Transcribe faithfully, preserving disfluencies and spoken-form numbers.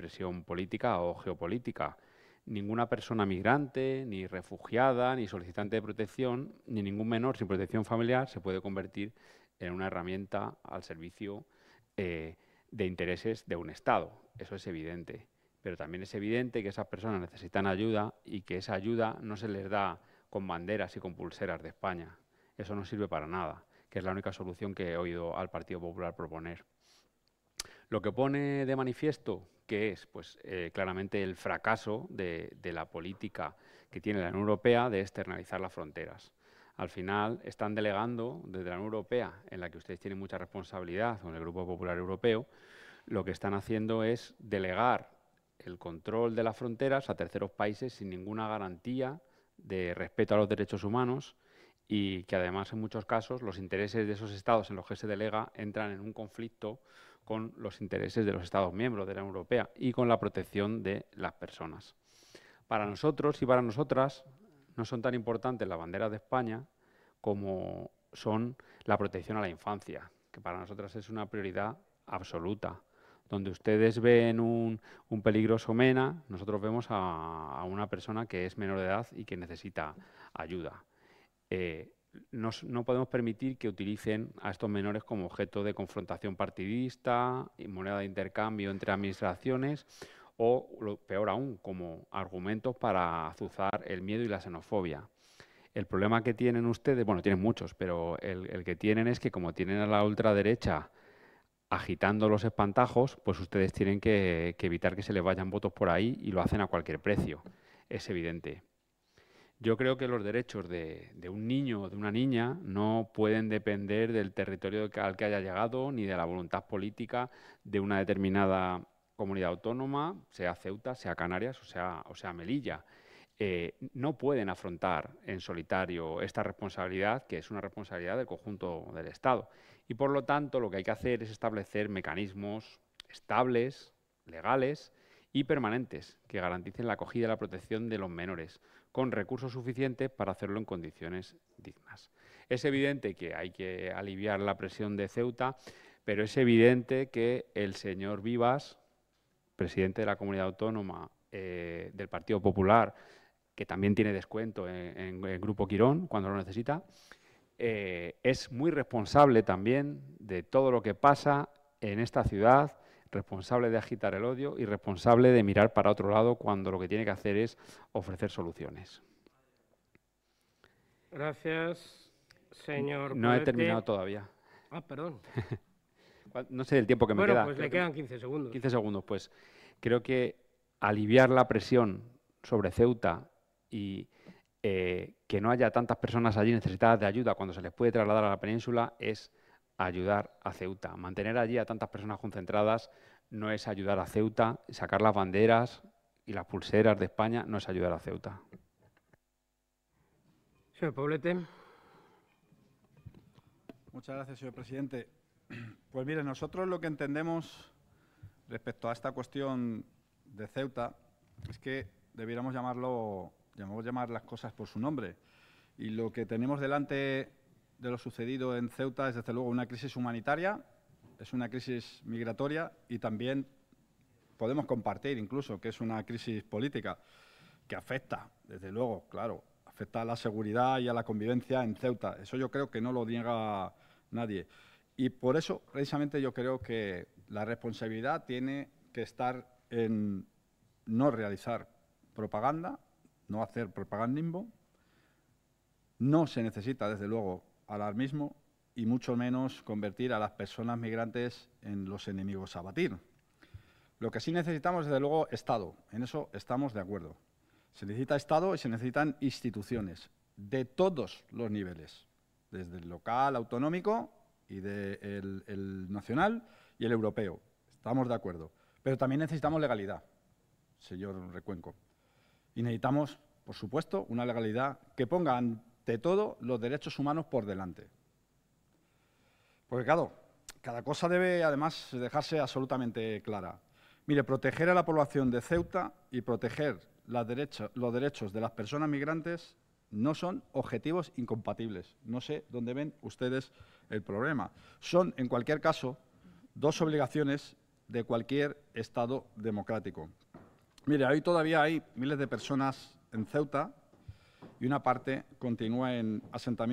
presión política o geopolítica. Ninguna persona migrante, ni refugiada, ni solicitante de protección, ni ningún menor sin protección familiar se puede convertir en una herramienta al servicio eh, de intereses de un Estado. Eso es evidente. Pero también es evidente que esas personas necesitan ayuda y que esa ayuda no se les da con banderas y con pulseras de España. Eso no sirve para nada, que es la única solución que he oído al Partido Popular proponer. Lo que pone de manifiesto, ¿qué es? Pues eh, claramente el fracaso de, de la política que tiene la Unión Europea de externalizar las fronteras. Al final están delegando desde la Unión Europea, en la que ustedes tienen mucha responsabilidad con el Grupo Popular Europeo, lo que están haciendo es delegar el control de las fronteras a terceros países sin ninguna garantía de respeto a los derechos humanos y que además en muchos casos los intereses de esos estados en los que se delega entran en un conflicto con los intereses de los Estados miembros de la Unión Europea y con la protección de las personas. Para nosotros y para nosotras no son tan importantes las banderas de España como son la protección a la infancia, que para nosotras es una prioridad absoluta. Donde ustedes ven un, un peligroso MENA, nosotros vemos a, a una persona que es menor de edad y que necesita ayuda. Eh, Nos, no podemos permitir que utilicen a estos menores como objeto de confrontación partidista y moneda de intercambio entre administraciones o, lo peor aún, como argumentos para azuzar el miedo y la xenofobia. El problema que tienen ustedes, bueno, tienen muchos, pero el, el que tienen es que como tienen a la ultraderecha agitando los espantajos, pues ustedes tienen que, que evitar que se les vayan votos por ahí y lo hacen a cualquier precio. Es evidente. Yo creo que los derechos de, de un niño o de una niña no pueden depender del territorio al que haya llegado ni de la voluntad política de una determinada comunidad autónoma, sea Ceuta, sea Canarias o sea, o sea Melilla. Eh, no pueden afrontar en solitario esta responsabilidad, que es una responsabilidad del conjunto del Estado. Y por lo tanto, lo que hay que hacer es establecer mecanismos estables, legales y permanentes que garanticen la acogida y la protección de los menores, con recursos suficientes para hacerlo en condiciones dignas. Es evidente que hay que aliviar la presión de Ceuta, pero es evidente que el señor Vivas, presidente de la Comunidad Autónoma eh, del Partido Popular, que también tiene descuento en, en el Grupo Quirón cuando lo necesita, eh, es muy responsable también de todo lo que pasa en esta ciudad, responsable de agitar el odio y responsable de mirar para otro lado cuando lo que tiene que hacer es ofrecer soluciones. Gracias, señor No Poblete. he terminado todavía. Ah, perdón. No sé el tiempo que me bueno, queda. Bueno, pues le quedan quince segundos. quince segundos. Pues creo que aliviar la presión sobre Ceuta y eh, que no haya tantas personas allí necesitadas de ayuda cuando se les puede trasladar a la península es ayudar a Ceuta. Mantener allí a tantas personas concentradas no es ayudar a Ceuta. Sacar las banderas y las pulseras de España no es ayudar a Ceuta. Señor Poblete. Muchas gracias, señor presidente. Pues mire, nosotros lo que entendemos respecto a esta cuestión de Ceuta es que debiéramos llamarlo, llamamos llamar las cosas por su nombre. Y lo que tenemos delante de lo sucedido en Ceuta es, desde luego, una crisis humanitaria, es una crisis migratoria y también podemos compartir incluso que es una crisis política que afecta, desde luego, claro, afecta a la seguridad y a la convivencia en Ceuta. Eso yo creo que no lo niega nadie. Y por eso, precisamente, yo creo que la responsabilidad tiene que estar en no realizar propaganda, no hacer propagandismo. No se necesita, desde luego, alarmismo y mucho menos convertir a las personas migrantes en los enemigos a batir. Lo que sí necesitamos, desde luego, Estado. En eso estamos de acuerdo. Se necesita Estado y se necesitan instituciones de todos los niveles, desde el local, autonómico y del el nacional y el europeo. Estamos de acuerdo. Pero también necesitamos legalidad, señor Recuenco. Y necesitamos, por supuesto, una legalidad que ponga ante todo los derechos humanos por delante. Porque, claro, cada cosa debe, además, dejarse absolutamente clara. Mire, proteger a la población de Ceuta y proteger las derechos, los derechos de las personas migrantes no son objetivos incompatibles. No sé dónde ven ustedes el problema. Son, en cualquier caso, dos obligaciones de cualquier Estado democrático. Mire, hoy todavía hay miles de personas en Ceuta y una parte continúa en asentamientos